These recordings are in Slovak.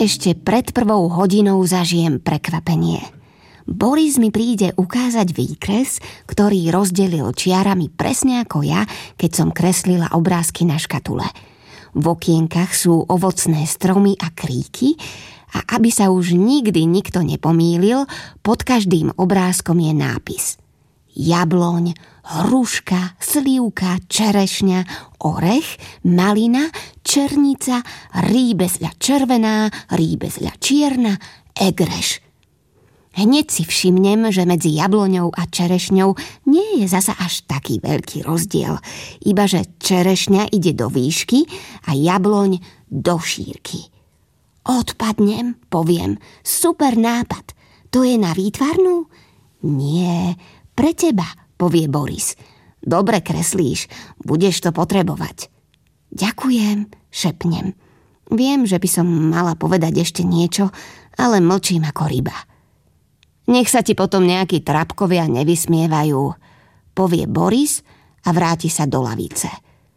Ešte pred 1:00 zažijem prekvapenie. Boris mi príde ukázať výkres, ktorý rozdelil čiarami presne ako ja, keď som kreslila obrázky na škatule. V okienkach sú ovocné stromy a kríky a aby sa už nikdy nikto nepomýlil, pod každým obrázkom je nápis: jabloň, hruška, slivka, čerešňa, orech, malina, černica, rýbezľa červená, rýbezľa čierna, egreš. Hneď si všimnem, že medzi jabloňou a čerešňou nie je zasa až taký veľký rozdiel, iba že čerešňa ide do výšky a jabloň do šírky. Odpadnem, poviem, super nápad, to je na výtvarnú? Nie, pre teba, povie Boris. Dobre kreslíš, budeš to potrebovať. Ďakujem, šepnem. Viem, že by som mala povedať ešte niečo, ale mlčím ako ryba. Nech sa ti potom nejakí trapkovia nevysmievajú, povie Boris a vráti sa do lavice.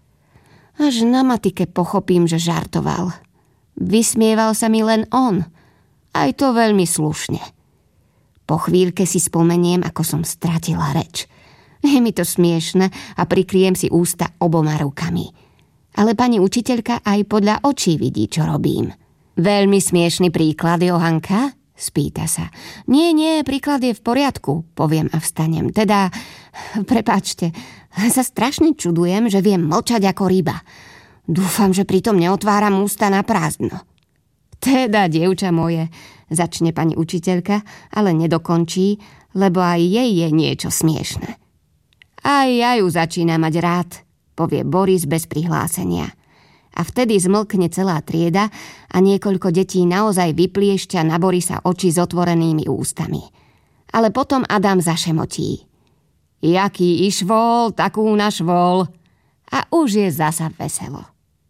Až na matike pochopím, že žartoval. Vysmieval sa mi len on, aj to veľmi slušne. Po chvíľke si spomeniem, ako som stratila reč. Je mi to smiešne a prikryjem si ústa oboma rukami. Ale pani učiteľka aj podľa očí vidí, čo robím. Veľmi smiešný príklad, Johanka? Spýta sa. Nie, príklad je v poriadku, poviem a vstanem. Teda, prepáčte, sa strašne čudujem, že viem mlčať ako ryba. Dúfam, že pritom neotváram ústa na prázdno. Teda, dievča moje, začne pani učiteľka, ale nedokončí, lebo aj jej je niečo smiešne. Aj ja ju začínam mať rád, povie Boris bez prihlásenia. A vtedy zmlkne celá trieda a niekoľko detí naozaj vypliešťa na Borisa oči s otvorenými ústami. Ale potom Adam zašemotí. Jaký išvol, takú našvol. A už je zasa veselo.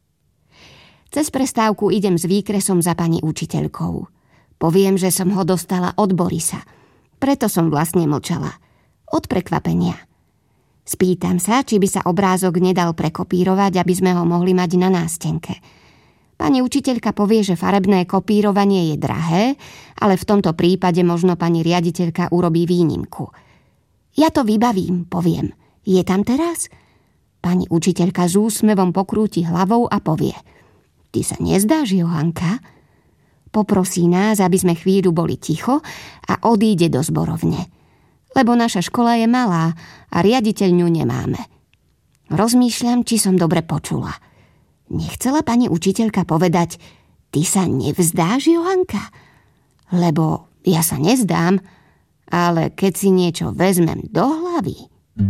Cez prestávku idem s výkresom za pani učiteľkou. Poviem, že som ho dostala od Borisa. Preto som vlastne mlčala. Od prekvapenia. Spýtam sa, či by sa obrázok nedal prekopírovať, aby sme ho mohli mať na nástenke. Pani učiteľka povie, že farebné kopírovanie je drahé, ale v tomto prípade možno pani riaditeľka urobí výnimku. Ja to vybavím, poviem. Je tam teraz? Pani učiteľka s úsmevom pokrúti hlavou a povie: Ty sa nezdáš, Johanka? Poprosí nás, aby sme chvíľu boli ticho a odíde do zborovne. Lebo naša škola je malá a riaditeľňu nemáme. Rozmýšľam, či som dobre počula. Nechcela pani učiteľka povedať: Ty sa nevzdáš, Johanka? Lebo ja sa nezdám, ale keď si niečo vezmem do hlavy...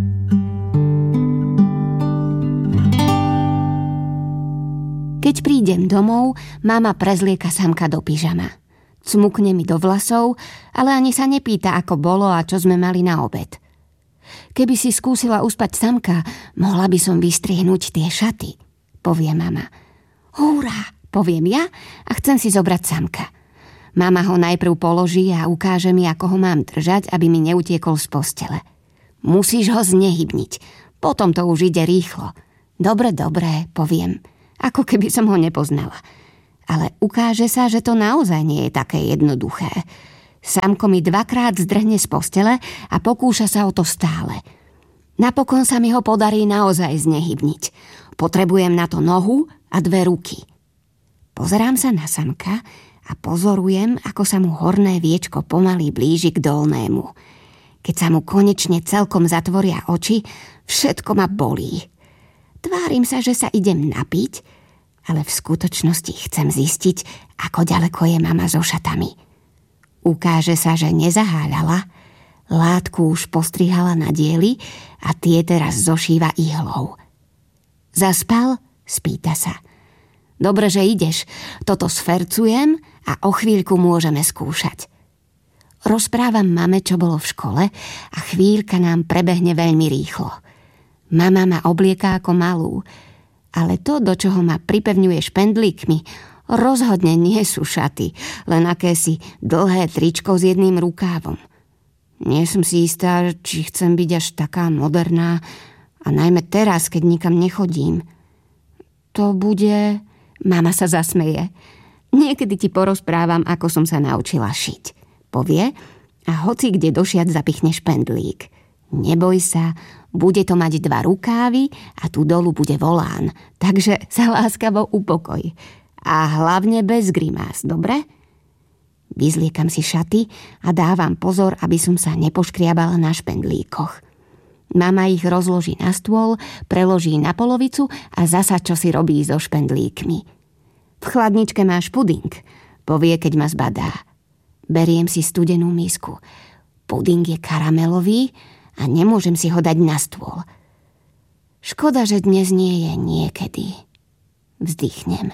Keď prídem domov, mama prezlieka Samka do pyžama. Cmukne mi do vlasov, ale ani sa nepýta, ako bolo a čo sme mali na obed. Keby si skúsila uspať Samka, mohla by som vystriehnúť tie šaty, povie mama. Hurá, poviem ja a chcem si zobrať Samka. Mama ho najprv položí a ukáže mi, ako ho mám držať, aby mi neutiekol z postele. Musíš ho znehybniť, potom to už ide rýchlo. Dobre, poviem, ako keby som ho nepoznala. Ale ukáže sa, že to naozaj nie je také jednoduché. Samko mi 2-krát zdrhne z postele a pokúša sa o to stále. Napokon sa mi ho podarí naozaj znehybniť. Potrebujem na to nohu a 2 ruky. Pozerám sa na Samka a pozorujem, ako sa mu horné viečko pomaly blíži k dolnému. Keď sa mu konečne celkom zatvoria oči, všetko ma bolí. Tvárim sa, že sa idem napiť, ale v skutočnosti chcem zistiť, ako ďaleko je mama so šatami. Ukáže sa, že nezaháľala, látku už postrihala na diely a tie teraz zošíva ihlou. Zaspal? Spýta sa. Dobre, že ideš, toto sfercujem a o chvíľku môžeme skúšať. Rozprávam mame, čo bolo v škole a chvíľka nám prebehne veľmi rýchlo. Mama ma oblieká ako malú, ale to, do čoho ma pripevňuje špendlíkmi, rozhodne nie sú šaty, len akési dlhé tričko s jedným rukávom. Nie som si istá, či chcem byť až taká moderná, a najmä teraz, keď nikam nechodím. To bude... Mama sa zasmeje. Niekedy ti porozprávam, ako som sa naučila šiť. Povie a hoci kde do šiat zapichne špendlík. Neboj sa, bude to mať 2 rukávy a tu dolu bude volán, takže sa láskavo upokoj. A hlavne bez grimás, dobre? Vyzliekam si šaty a dávam pozor, aby som sa nepoškriabala na špendlíkoch. Mama ich rozloží na stôl, preloží na polovicu a zasa čo si robí so špendlíkmi. V chladničke máš puding, povie, keď ma zbadá. Beriem si studenú misku. Puding je karamelový a nemôžem si ho dať na stôl. Škoda, že dnes nie je niekedy. Vzdychnem.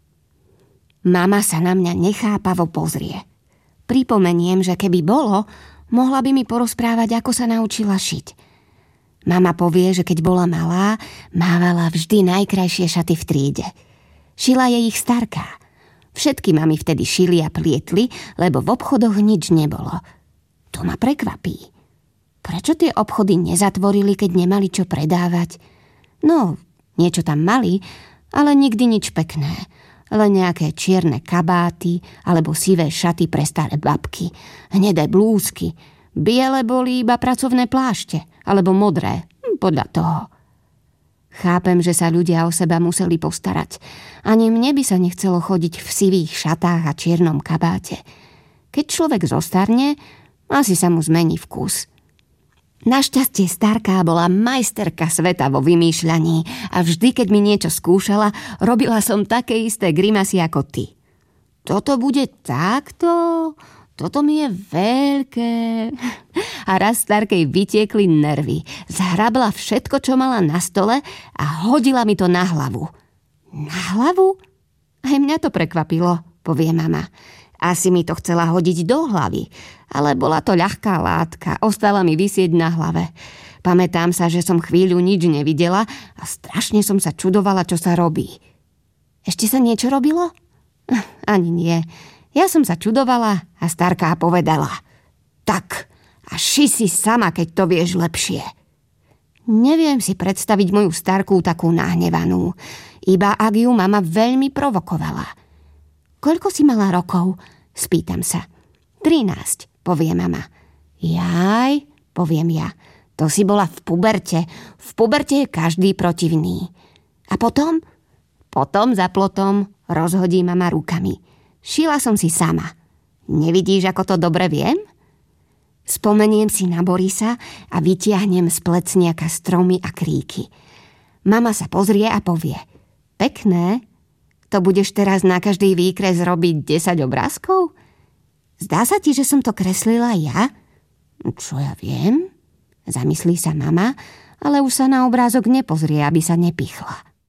Mama sa na mňa nechápavo pozrie. Pripomeniem, že keby bolo, mohla by mi porozprávať, ako sa naučila šiť. Mama povie, že keď bola malá, mávala vždy najkrajšie šaty v triede. Šila jej ich starká. Všetky mami vtedy šili a plietli, lebo v obchodoch nič nebolo. To ma prekvapí. Prečo tie obchody nezatvorili, keď nemali čo predávať? No, niečo tam mali, ale nikdy nič pekné. Len nejaké čierne kabáty alebo sivé šaty pre staré babky, hnedé blúzky. Biele boli iba pracovné plášte, alebo modré, podľa toho. Chápem, že sa ľudia o seba museli postarať. Ani mne by sa nechcelo chodiť v sivých šatách a čiernom kabáte. Keď človek zostarne, asi sa mu zmení vkus. Našťastie starká bola majsterka sveta vo vymýšľaní a vždy, keď mi niečo skúšala, robila som také isté grimasy ako ty. Toto bude takto, toto mi je veľké. A raz starkej vytiekli nervy. Zhrabla všetko, čo mala na stole a hodila mi to na hlavu. Na hlavu? Aj mňa to prekvapilo, povie mama. Asi mi to chcela hodiť do hlavy, ale bola to ľahká látka, ostala mi visieť na hlave. Pamätám sa, že som chvíľu nič nevidela a strašne som sa čudovala, čo sa robí. Ešte sa niečo robilo? Ani nie. Ja som sa čudovala a starká povedala: tak, a ši si sama, keď to vieš lepšie. Neviem si predstaviť moju starkú takú nahnevanú, iba ak ju mama veľmi provokovala. Koľko si mala rokov? Spýtam sa. 13, povie mama. Jaj, poviem ja. To si bola v puberte. V puberte je každý protivný. A potom? Potom za plotom rozhodí mama rukami. Šila som si sama. Nevidíš, ako to dobre viem? Spomeniem si na Borisa a vytiahnem z plecniaka stromy a kríky. Mama sa pozrie a povie: pekné? To budeš teraz na každý výkres robiť 10 obrázkov? Zdá sa ti, že som to kreslila ja? Čo ja viem? Zamyslí sa mama, ale už sa na obrázok nepozrie, aby sa nepichla.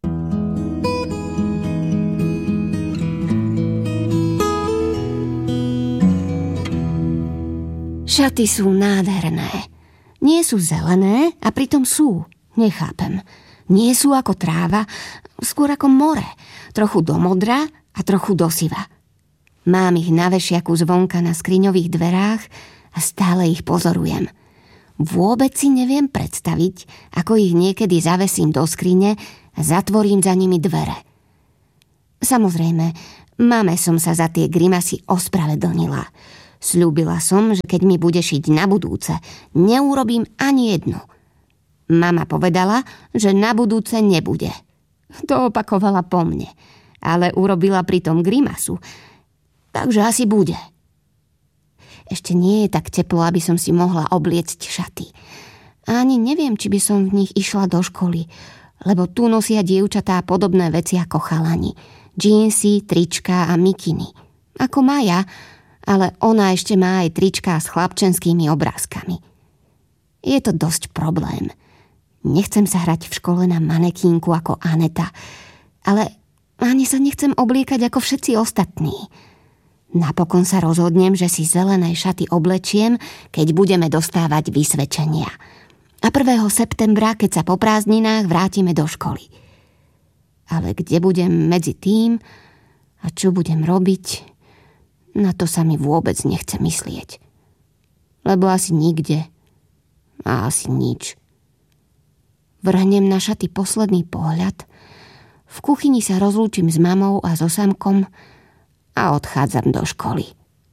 Šaty sú nádherné. Nie sú zelené a pritom sú. Nechápem. Nie sú ako tráva, skôr ako more. Trochu do modra a trochu do siva. Mám ich na vešiaku zvonka na skriňových dverách a stále ich pozorujem. Vôbec si neviem predstaviť, ako ich niekedy zavesím do skrine a zatvorím za nimi dvere. Samozrejme, mame som sa za tie grimasy ospravedlnila. Sľúbila som, že keď mi bude šiť na budúce, neurobím ani jednu. Mama povedala, že na budúce nebude. To opakovala po mne, ale urobila pritom grimasu, takže asi bude. Ešte nie je tak teplo, aby som si mohla obliecť šaty. Ani neviem, či by som v nich išla do školy, lebo tu nosia dievčatá podobné veci ako chalani. Džínsy, trička a mikiny. Ako Maja, ale ona ešte má aj trička s chlapčenskými obrázkami. Je to dosť problém. Nechcem sa hrať v škole na manekínku ako Aneta, ale ani sa nechcem obliekať ako všetci ostatní. Napokon sa rozhodnem, že si zelené šaty oblečiem, keď budeme dostávať vysvedčenia. A 1. septembra, keď sa po prázdninách vrátime do školy. Ale kde budem medzi tým a čo budem robiť, na to sa mi vôbec nechce myslieť. Lebo asi nikde a asi nič. Vrhnem na šaty posledný pohľad, v kuchyni sa rozlúčim s mamou a so Samkom a odchádzam do školy.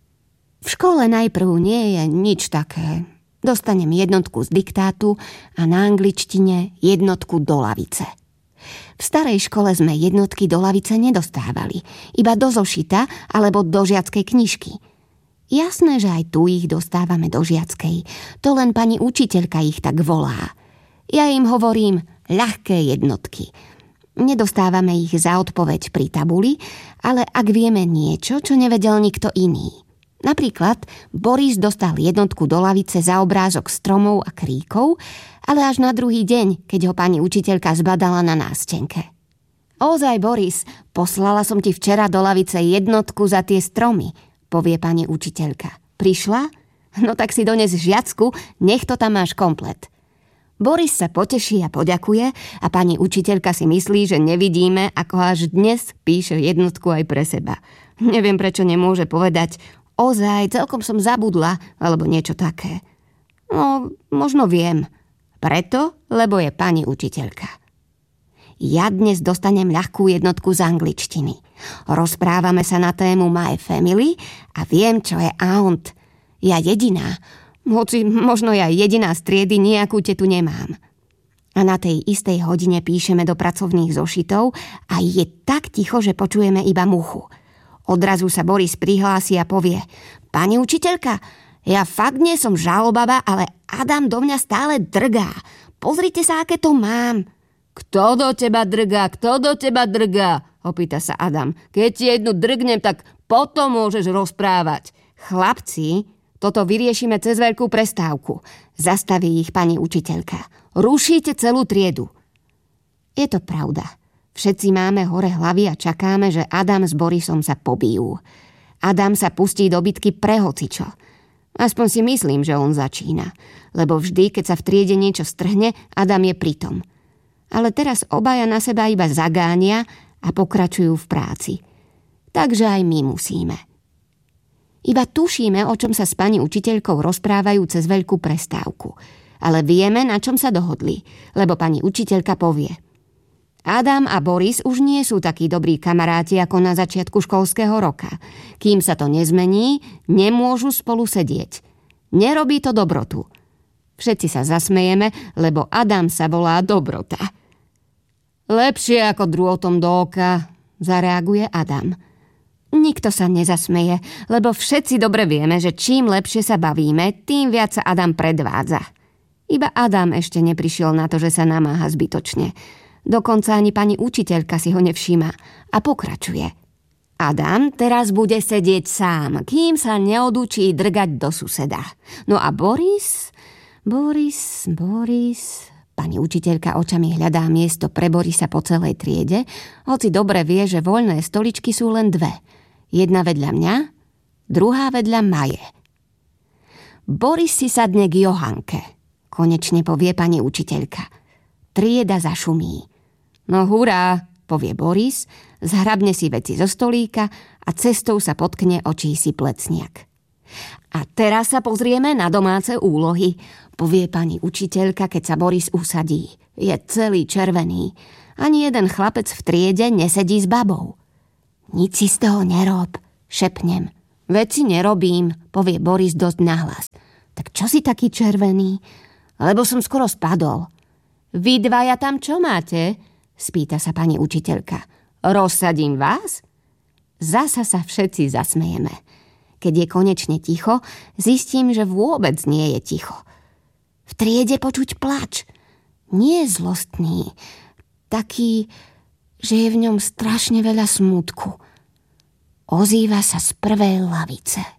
V škole najprv nie je nič také. Dostanem jednotku z diktátu a na angličtine jednotku do lavice. V starej škole sme jednotky do lavice nedostávali, iba do zošita alebo do žiackej knižky. Jasné, že aj tu ich dostávame do žiackej, to len pani učiteľka ich tak volá. Ja im hovorím ľahké jednotky. Nedostávame ich za odpoveď pri tabuli, ale ak vieme niečo, čo nevedel nikto iný. Napríklad Boris dostal jednotku do lavice za obrázok stromov a kríkov, ale až na druhý deň, keď ho pani učiteľka zbadala na nástenke. Ozaj, Boris, poslala som ti včera do lavice jednotku za tie stromy, povie pani učiteľka. Prišla? No tak si dones žiacku, nech to tam máš komplet. Boris sa poteší a poďakuje a pani učiteľka si myslí, že nevidíme, ako až dnes píše jednotku aj pre seba. Neviem, prečo nemôže povedať: ozaj, celkom som zabudla, alebo niečo také. No, možno viem. Preto, lebo je pani učiteľka. Ja dnes dostanem ľahkú jednotku z angličtiny. Rozprávame sa na tému My Family a viem, čo je aunt. Ja jediná, hoci možno ja jediná z triedy nejakú tetu nemám. A na tej istej hodine píšeme do pracovných zošitov a je tak ticho, že počujeme iba muchu. Odrazu sa Boris prihlási a povie: pani učiteľka, ja fakt nie som žalobaba, ale Adam do mňa stále drgá. Pozrite sa, aké to mám. Kto do teba drgá? Kto do teba drgá? Opýta sa Adam. Keď ti jednu drgnem, tak potom môžeš rozprávať. Chlapci, toto vyriešime cez veľkú prestávku. Zastaví ich pani učiteľka. Rušíte celú triedu. Je to pravda. Všetci máme hore hlavy a čakáme, že Adam s Borisom sa pobijú. Adam sa pustí do bitky pre hocičo. Aspoň si myslím, že on začína. Lebo vždy, keď sa v triede niečo strhne, Adam je pritom. Ale teraz obaja na seba iba zagánia a pokračujú v práci. Takže aj my musíme. Iba tušíme, o čom sa s pani učiteľkou rozprávajú cez veľkú prestávku. Ale vieme, na čom sa dohodli, lebo pani učiteľka povie: Adam a Boris už nie sú takí dobrí kamaráti ako na začiatku školského roka. Kým sa to nezmení, nemôžu spolu sedieť. Nerobí to dobrotu. Všetci sa zasmejeme, lebo Adam sa volá Dobrota. Lepšie ako drôtom do oka, zareaguje Adam. Nikto sa nezasmeje, lebo všetci dobre vieme, že čím lepšie sa bavíme, tým viac sa Adam predvádza. Iba Adam ešte neprišiel na to, že sa namáha zbytočne. Dokonca ani pani učiteľka si ho nevšíma a pokračuje. Adam teraz bude sedieť sám, kým sa neodučí drgať do suseda. No a Boris... Pani učiteľka očami hľadá miesto pre Borisa po celej triede, hoci dobre vie, že voľné stoličky sú len dve. Jedna vedľa mňa, druhá vedľa Maje. Boris si sadne k Johanke, konečne povie pani učiteľka. Trieda zašumí. No hurá, povie Boris, zhrabne si veci zo stolíka a cestou sa potkne o čísi plecniak. A teraz sa pozrieme na domáce úlohy, povie pani učiteľka, keď sa Boris usadí. Je celý červený. Ani jeden chlapec v triede nesedí s babou. Nič si z toho nerob, šepnem. Veci nerobím, povie Boris dosť nahlas. Tak čo si taký červený? Lebo som skoro spadol. Vy dvaja tam čo máte? Spýta sa pani učiteľka. Rozsadím vás? Zasa sa všetci zasmejeme. Keď je konečne ticho, zistím, že vôbec nie je ticho. V triede počuť plač. Nie je zlostný. Taký, že je v ňom strašne veľa smútku. Ozýva sa z prvej lavice.